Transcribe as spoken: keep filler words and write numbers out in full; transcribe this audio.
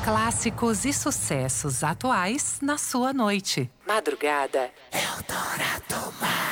Clássicos e sucessos atuais na sua noite. Madrugada Eldorado Mágico.